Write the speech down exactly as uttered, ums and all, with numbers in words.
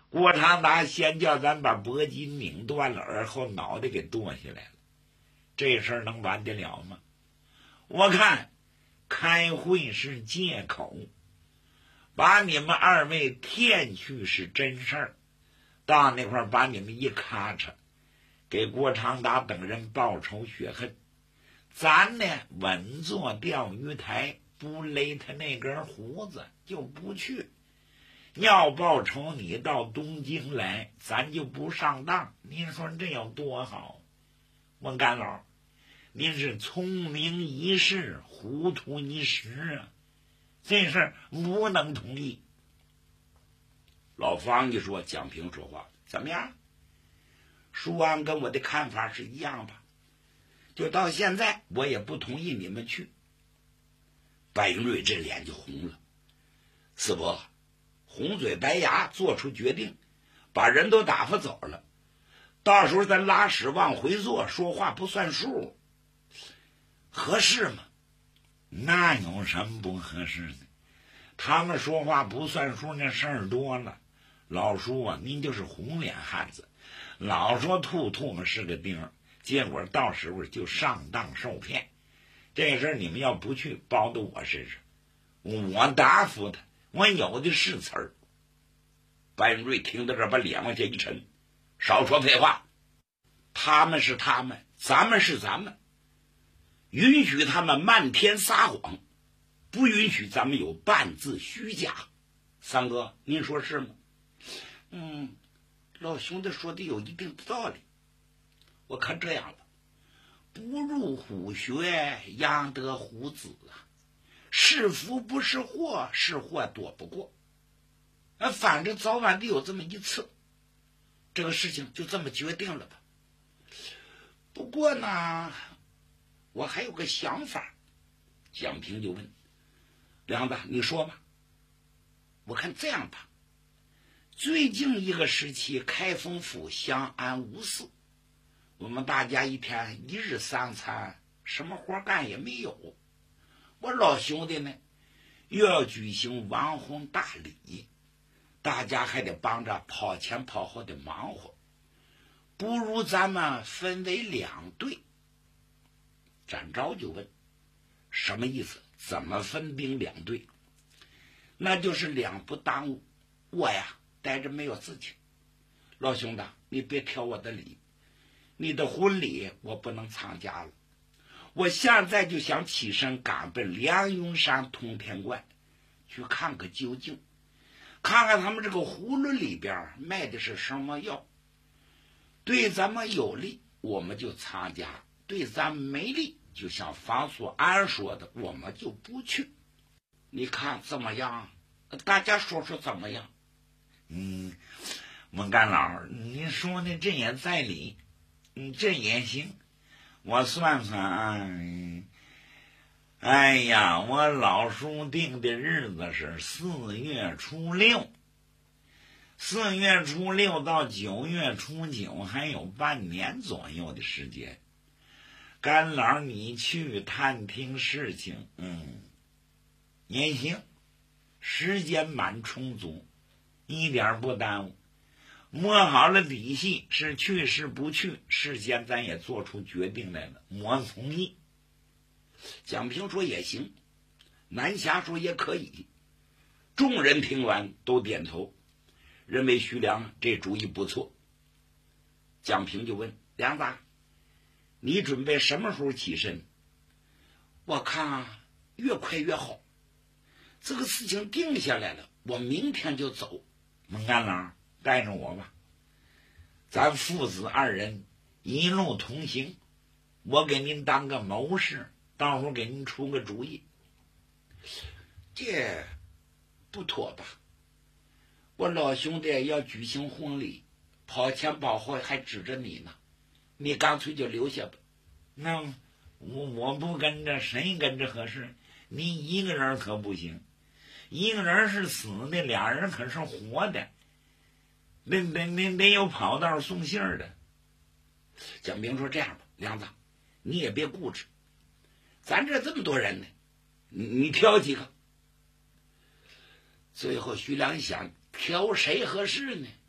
郭长达先叫咱把脖颈拧断了，而后脑袋给剁下来了，这事儿能完得了吗？我看开会是借口，把你们二位骗去是真事儿，到那块儿把你们一咔嚓，给郭长达等人报仇雪恨。咱呢稳坐钓鱼台，不勒他那根胡子就不去。要报仇你到东京来，咱就不上当。您说这有多好？我干老，您是聪明一世，糊涂一时啊！这事儿不能同意。 老方就说：“蒋平说话怎么样？ 书安跟我的看法是一样吧？ 就到现在，我也不同意你们去。” 白云瑞这脸就红了。四伯红嘴白牙做出决定，把人都打发走了，到时候咱拉屎往回坐，说话不算数，合适吗？ 那有什么不合适的？他们说话不算数，那事儿多了。老叔啊，您就是红脸汉子，老说兔兔们是个钉儿，结果到时候就上当受骗。这事儿你们要不去，包到我身上，我答复他，我有的是词儿。 白云瑞听到这儿，把脸往下一沉：“少说废话！他们是他们，咱们是咱们，允许他们漫天撒谎，不允许咱们有半字虚假。三哥，您说是吗？”“ 嗯，老兄弟说的有一定的道理。我看这样吧，不入虎穴，焉得虎子啊！是福不是祸，是祸躲不过。啊，反正早晚得有这么一次，这个事情就这么决定了吧。不过呢，我还有个想法。” 蒋平就问：“梁子，你说吧。”“ 我看这样吧，最近一个时期，开封府相安无事，我们大家一天一日三餐，什么活干也没有。我老兄弟呢，又要举行完婚大礼，大家还得帮着跑前跑后的忙活，不如咱们分为两队。”展昭就问：“什么意思？怎么分兵两队？”“那就是两不耽误。我呀待着没有事情，老兄弟你别挑我的理，你的婚礼我不能参加了，我现在就想起身赶奔梁云山通天观去看个究竟，看看他们这个葫芦里边卖的是什么药，对咱们有利我们就参加，对咱们没利，就像方素安说的，我们就不去。你看怎么样？大家说说怎么样？”“嗯，孟干老，您说的这也在理，嗯，这也行。我算算啊，哎呀，我老叔定的日子是四月初六，四月初六到九月初九，还有半年左右的时间。干老，你去探听事情，嗯，也行，时间蛮充足。一点不耽误，摸好了底细，是去是不去，事先咱也做出决定来了，我同意。” 蒋平说：“也行。”南霞说：“也可以。”众人听完都点头，认为徐良这主意不错。蒋平就问：“梁子，你准备什么时候起身？”“ 我看越快越好，这个事情定下来了，我明天就走。”“孟干老，带着我吧，咱父子二人一路同行，我给您当个谋士，到时候给您出个主意。”“这不妥吧？我老兄弟要举行婚礼，跑前跑后还指着你呢，你干脆就留下吧。”“那我我不跟着，谁跟着合适？你一个人可不行，一个人是死的，俩人可是活的，得得得得有跑道送信儿的。”蒋平说：“这样吧，梁子，你也别固执，咱这这么多人呢，你你挑几个。”最后徐良想，挑谁合适呢？